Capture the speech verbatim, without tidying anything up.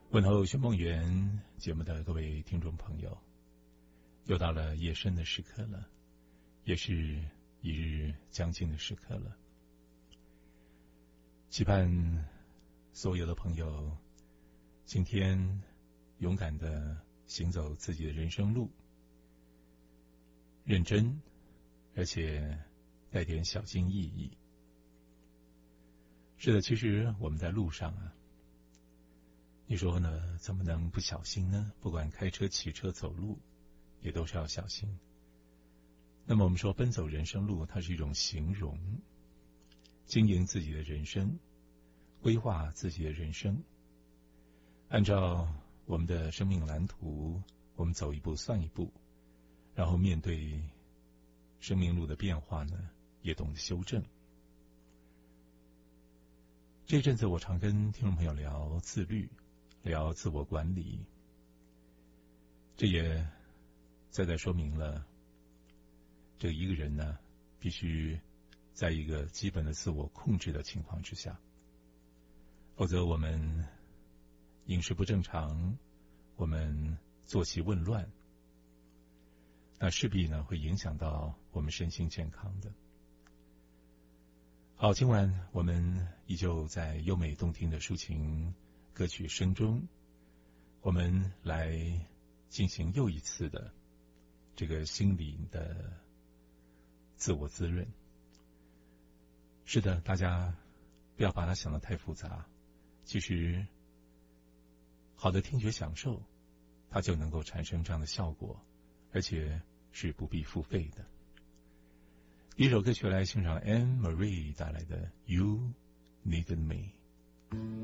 问候寻梦园节目的各位听众朋友，又到了夜深的时刻了，也是一日将近的时刻了。期盼所有的朋友今天勇敢的行走自己的人生路，认真而且带点小心翼翼。是的，其实我们在路上啊，你说呢？怎么能不小心呢？不管开车、骑车、走路，也都是要小心。那么我们说，奔走人生路，它是一种形容，经营自己的人生，规划自己的人生，按照我们的生命蓝图，我们走一步算一步，然后面对生命路的变化呢，也懂得修正。这阵子我常跟听众朋友聊自律，聊自我管理，这也再再说明了，这一个人呢，必须在一个基本的自我控制的情况之下，否则我们饮食不正常，我们作息紊乱，那势必呢会影响到我们身心健康的。好，今晚我们依旧在优美动听的抒情歌曲声中，我们来进行又一次的这个心理的自我滋润。是的，大家不要把它想得太复杂，其实好的听觉享受它就能够产生这样的效果，而且是不必付费的。第一首歌曲来欣赏 Anne Marie 带来的 You Needed Me。